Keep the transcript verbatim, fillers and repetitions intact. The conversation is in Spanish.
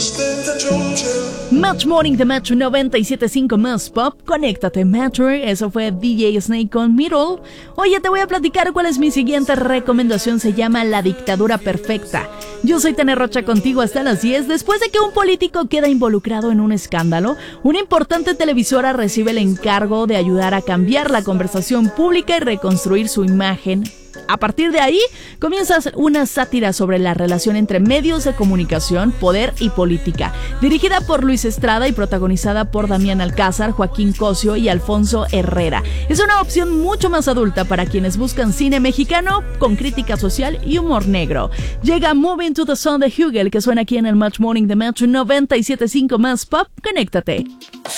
Match Morning de Metro noventa y siete punto cinco más Pop. Conéctate, Metro. Eso fue D J Snake con Middle. Oye, te voy a platicar cuál es mi siguiente recomendación. Se llama La Dictadura Perfecta. Yo soy Tania Rocha, contigo hasta las diez. Después de que un político queda involucrado en un escándalo, una importante televisora recibe el encargo de ayudar a cambiar la conversación pública y reconstruir su imagen. A partir de ahí, comienza una sátira sobre la relación entre medios de comunicación, poder y política, dirigida por Luis Estrada y protagonizada por Damián Alcázar, Joaquín Cosio y Alfonso Herrera. Es una opción mucho más adulta para quienes buscan cine mexicano con crítica social y humor negro. Llega Moving to the Sun de Hugel, que suena aquí en el Match Morning de Metro noventa y siete punto cinco más Pop. Conéctate.